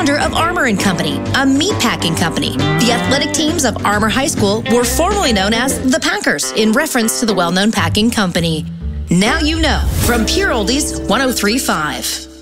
founder of Armor & Company, a meat packing company. The athletic teams of Armor High School were formerly known as the Packers, in reference to the well-known packing company. Now you know, from Pure Oldies 103.5.